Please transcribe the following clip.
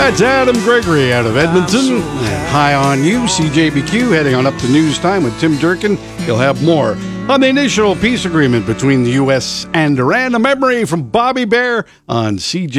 That's Adam Gregory out of Edmonton. And High on You, CJBQ, heading on up to News Time with Tim Durkin. He'll have more on the initial peace agreement between the U.S. and Iran. A memory from Bobby Bear on CJ.